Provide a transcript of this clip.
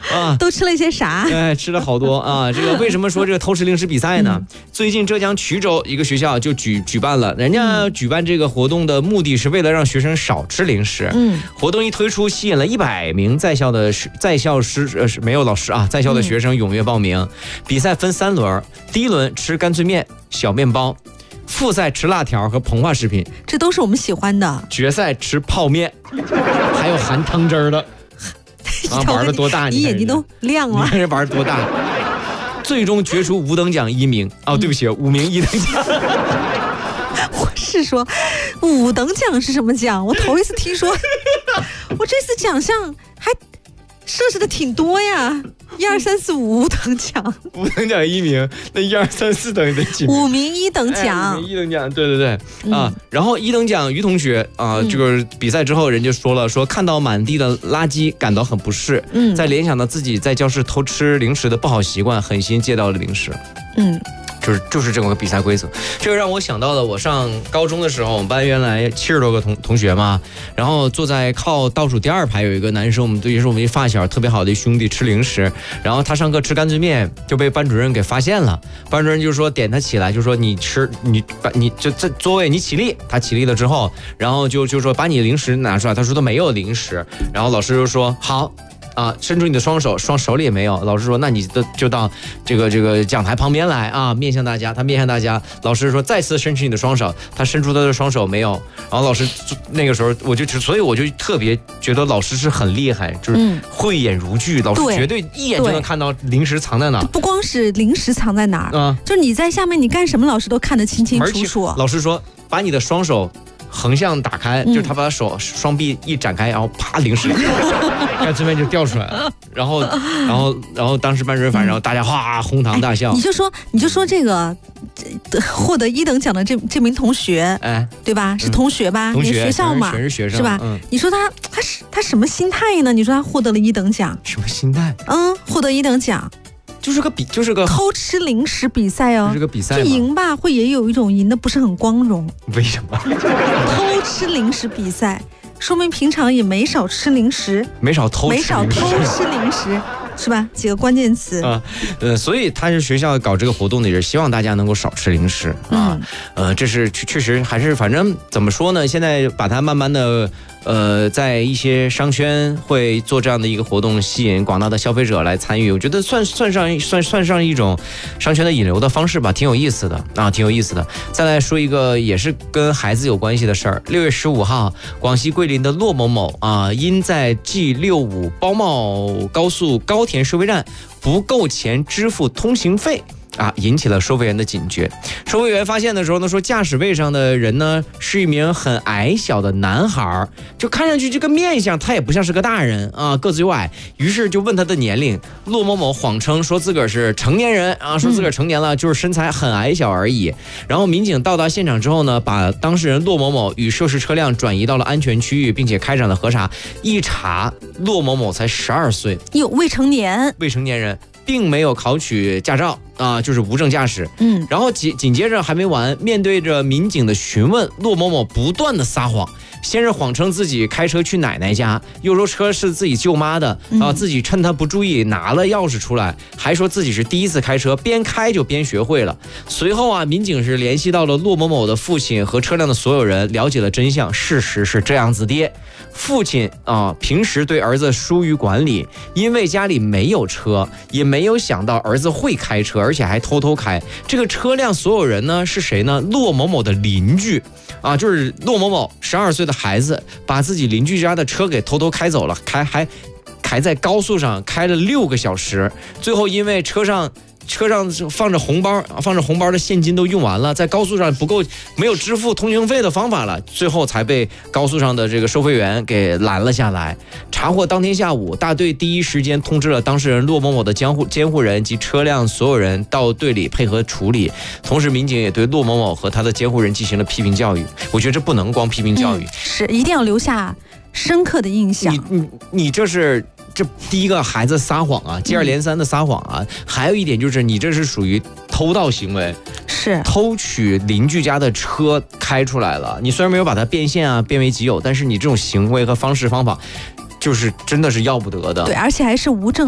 啊， 都吃了一些啥？ 吃了好多啊！这个为什么说这个偷吃零食比赛呢？最近浙江衢州一个学校就举办了，人家举办这个活动的目的是为了让学生少吃零食。活动一推出，吸引了100名在校没有老师啊，在校的学生踊跃报名。比赛分3轮，第一轮吃干脆面、小面包。复赛吃辣条和膨化食品， 这都是我们喜欢的。 决赛吃泡面，还有含汤汁儿的。玩的多大？ 你眼睛都亮了。 你看人玩多大？最终决出5等奖1名。哦，对不起，5名1等奖。 我是说，5等奖是什么奖？我头一次听说。我这次奖项还设置的挺多呀。1、2、3、4、5等奖 ，5等奖1名，那1、2、3、4等得几名 ？5名1等奖，5 名1等奖，对啊。然后1等奖于同学啊，这个比赛之后，人就说看到满地的垃圾感到很不适，再联想到自己在教室偷吃零食的不好习惯，狠心戒掉了零食。就是这么个比赛规则，这个让我想到了我上高中的时候，我们班原来70多个同学嘛，然后坐在靠倒数第2排有一个男生，也是我们一发小，特别好的一兄弟，吃零食，然后他上课吃干脆面就被班主任给发现了，班主任就说点他起来，就说你就这座位你起立，他起立了之后，然后就说把你的零食拿出来，他说他没有零食，然后老师就说好。伸出你的双手，手里也没有。老师说，那你就到这个讲台旁边来啊，面向大家。他面向大家，老师说再次伸出你的双手，他伸出他的双手没有。然后老师那个时候所以我就特别觉得老师是很厉害，就是慧眼如炬，老师绝对一眼就能看到零食藏在哪。 不光是零食藏在哪儿，就是你在下面你干什么，老师都看得清清楚楚。 老师说，把你的双手横向打开，就是他把双臂一展开，然后啪，零食干脆面就掉出来了。然后当时班主任反正大家哗哄堂大笑。 你就说这个获得1等奖的这名同学，对吧？是同学吧？ 同学学校嘛， 全是学生， 是吧？你说他什么心态呢？你说他获得了1等奖， 什么心态？ 获得1等奖。 就是个偷吃零食比赛哦， 就是个比赛嘛， 就赢吧，会也有一种赢的不是很光荣。 为什么？ 偷吃零食比赛，说明平常也没少吃零食， 没少偷吃零食。是吧？几个关键词啊，所以他是学校搞这个活动的，也是希望大家能够少吃零食啊。这是确实还是反正怎么说呢？现在把它慢慢的在一些商圈会做这样的一个活动，吸引广大的消费者来参与。我觉得算上一种商圈的引流的方式吧，挺有意思的啊，挺有意思的。再来说一个也是跟孩子有关系的事儿。6月15号，广西桂林的骆某某啊，因在 G65 包茂高速高田收费站不够钱支付通行费引起了收费员的警觉。收费员发现的时候呢，说驾驶位上的人呢是一名很矮小的男孩，就看上去这个面相他也不像是个大人啊，个子又矮，于是就问他的年龄。骆某某谎称说自个儿是成年人啊，说自个儿成年了，就是身材很矮小而已。然后民警到达现场之后呢，把当事人骆某某与涉事车辆转移到了安全区域，并且开展了核查。一查，骆某某才12岁， 未成年人，并没有考取驾照啊，就是无证驾驶。然后紧接着还没完，面对着民警的询问，骆某某不断的撒谎。先是谎称自己开车去奶奶家，又说车是自己舅妈的自己趁他不注意拿了钥匙出来，还说自己是第一次开车，边开就边学会了。随后民警是联系到了骆某某的父亲和车辆的所有人，了解了真相。事实是这样子的，父亲平时对儿子疏于管理，因为家里没有车，也没有想到儿子会开车，而且还偷偷开。这个车辆所有人呢是谁呢？骆某某的邻居就是骆某某12岁的孩子，把自己邻居家的车给偷偷开走了，还在高速上开了6个小时，最后因为车上放着红包的现金都用完了，在高速上没有支付通行费的方法了，最后才被高速上的这个收费员给拦了下来。查获当天下午，大队第一时间通知了当事人骆某某的监护人及车辆所有人到队里配合处理。同时民警也对骆某某和他的监护人进行了批评教育。我觉得这不能光批评教育， 是一定要留下深刻的印象。 你这第一个孩子撒谎接二连三的撒谎还有一点就是你这是属于偷盗行为， 是偷取邻居家的车开出来了。你虽然没有把它变现变为己有，但是你这种行为和方式方法就是真的是要不得的。 对，而且还是无证